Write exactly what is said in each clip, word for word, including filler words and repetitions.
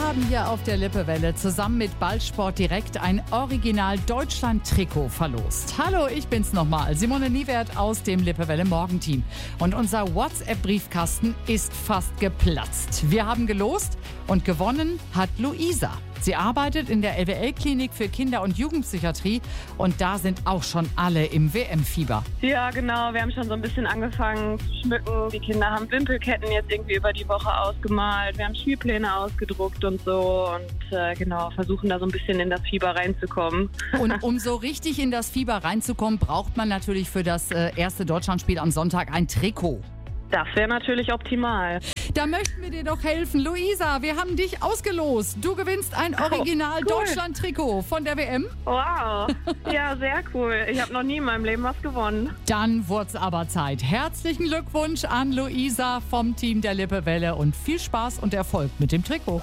haben hier auf der Lippewelle zusammen mit Ballsport direkt ein Original-Deutschland-Trikot verlost. Hallo, ich bin's nochmal, Simone Niewert aus dem Lippewelle Morgenteam. Und unser WhatsApp-Briefkasten ist fast geplatzt. Wir haben gelost und gewonnen hat Luisa. Sie arbeitet in der L W L-Klinik für Kinder- und Jugendpsychiatrie und da sind auch schon alle im W M-Fieber. Ja, genau. Wir haben schon so ein bisschen angefangen zu schmücken. Die Kinder haben Wimpelketten jetzt irgendwie über die Woche ausgemalt. Wir haben Spielpläne ausgedruckt und so und äh, genau, versuchen da so ein bisschen in das Fieber reinzukommen. Und um so richtig in das Fieber reinzukommen, braucht man natürlich für das äh, erste Deutschlandspiel am Sonntag ein Trikot. Das wäre natürlich optimal. Da möchten wir dir doch helfen. Luisa, wir haben dich ausgelost. Du gewinnst ein Original-Deutschland-Trikot von der W M. Wow, ja, sehr cool. Ich habe noch nie in meinem Leben was gewonnen. Dann wird's aber Zeit. Herzlichen Glückwunsch an Luisa vom Team der Lippewelle und viel Spaß und Erfolg mit dem Trikot.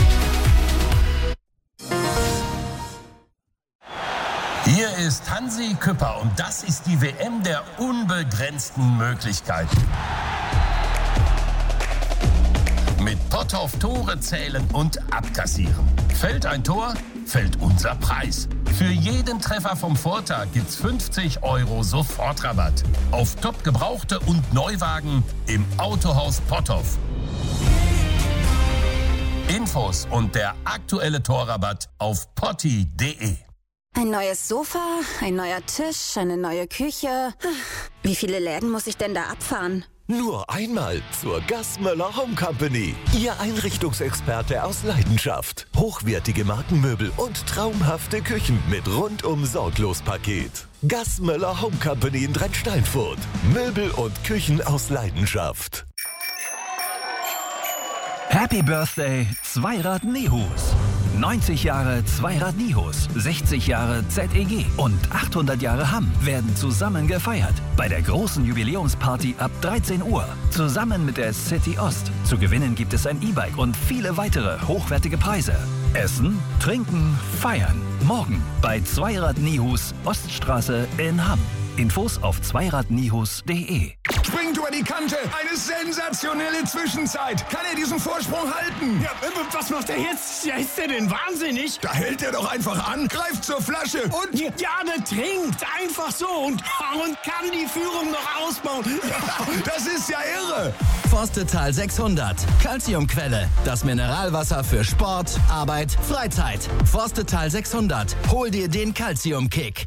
Hier ist Hansi Küpper und das ist die W M der unbegrenzten Möglichkeiten. Mit Potthoff Tore zählen und abkassieren. Fällt ein Tor, fällt unser Preis. Für jeden Treffer vom Vortag gibt's fünfzig Euro Sofortrabatt. Auf top gebrauchte und Neuwagen im Autohaus Potthoff. Infos und der aktuelle Torrabatt auf potti punkt de. Ein neues Sofa, ein neuer Tisch, eine neue Küche. Wie viele Läden muss ich denn da abfahren? Nur einmal zur Gassmöller Home Company. Ihr Einrichtungsexperte aus Leidenschaft. Hochwertige Markenmöbel und traumhafte Küchen mit rundum sorglos Paket. Gassmöller Home Company in Drei-Steinfurt. Möbel und Küchen aus Leidenschaft. Happy Birthday, Zweirad Nihus. neunzig Jahre Zweirad Nihus, sechzig Jahre Z E G und achthundert Jahre Hamm werden zusammen gefeiert. Bei der großen Jubiläumsparty ab dreizehn Uhr. Zusammen mit der City Ost. Zu gewinnen gibt es ein E-Bike und viele weitere hochwertige Preise. Essen, trinken, feiern. Morgen bei Zweirad Nihus, Oststraße in Hamm. Infos auf zweirad nihus punkt de. Springt über die Kante. Eine sensationelle Zwischenzeit. Kann er diesen Vorsprung halten? Ja, was macht er jetzt? Ja, ist der denn wahnsinnig? Da hält er doch einfach an, greift zur Flasche und... Ja, der trinkt einfach so und, und kann die Führung noch ausbauen. Das ist ja irre. Forstetal sechshundert. Calciumquelle. Das Mineralwasser für Sport, Arbeit, Freizeit. Forstetal sechshundert. Hol dir den Calcium-Kick.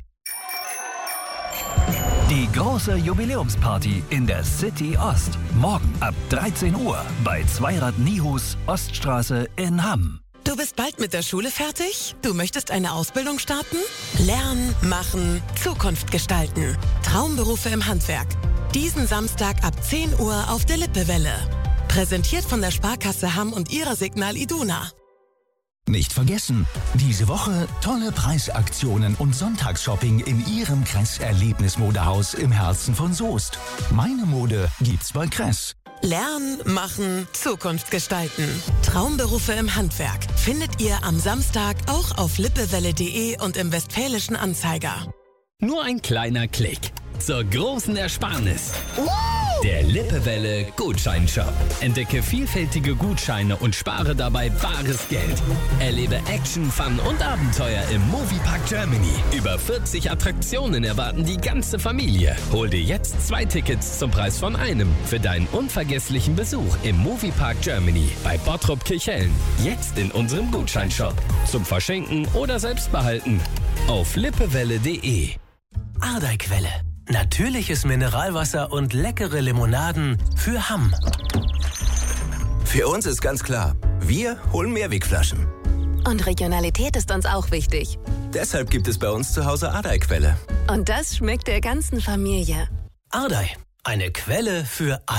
Die große Jubiläumsparty in der City Ost. Morgen ab dreizehn Uhr bei Zweirad Nihus, Oststraße in Hamm. Du bist bald mit der Schule fertig? Du möchtest eine Ausbildung starten? Lernen, machen, Zukunft gestalten. Traumberufe im Handwerk. Diesen Samstag ab zehn Uhr auf der Lippewelle. Präsentiert von der Sparkasse Hamm und ihrer Signal Iduna. Nicht vergessen, diese Woche tolle Preisaktionen und Sonntagsshopping in Ihrem Kress-Erlebnismodehaus im Herzen von Soest. Meine Mode gibt's bei Kress. Lernen, machen, Zukunft gestalten. Traumberufe im Handwerk findet ihr am Samstag auch auf lippewelle punkt de und im Westfälischen Anzeiger. Nur ein kleiner Klick zur großen Ersparnis. Der Lippewelle Gutscheinshop. Entdecke vielfältige Gutscheine und spare dabei bares Geld. Erlebe Action, Fun und Abenteuer im Moviepark Germany. Über vierzig Attraktionen erwarten die ganze Familie. Hol dir jetzt zwei Tickets zum Preis von einem für deinen unvergesslichen Besuch im Moviepark Germany bei Bottrop Kirchhellen. Jetzt in unserem Gutscheinshop. Zum Verschenken oder selbst behalten. Auf lippewelle punkt de. Ardeiquelle. Natürliches Mineralwasser und leckere Limonaden für Hamm. Für uns ist ganz klar, wir holen Mehrwegflaschen. Und Regionalität ist uns auch wichtig. Deshalb gibt es bei uns zu Hause Ardeiquelle. Und das schmeckt der ganzen Familie. Ardei, eine Quelle für alle.